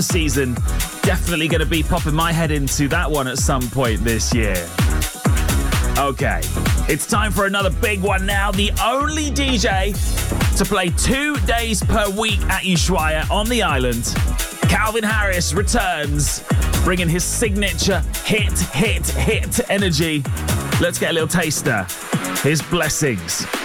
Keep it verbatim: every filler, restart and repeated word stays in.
season. Definitely going to be popping my head into that one at some point this year. Okay, it's time for another big one now. The only D J to play two days per week at Ushuaia on the island, Calvin Harris returns, bringing his signature hit, hit, hit energy. Let's get a little taster. His Blessings.